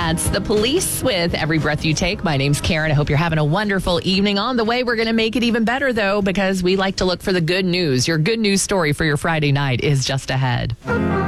That's The Police with Every Breath You Take. My name's Karen. I hope you're having a wonderful evening. On the way, we're going to make it even better, though, because we like to look for the good news. Your good news story for your Friday night is just ahead.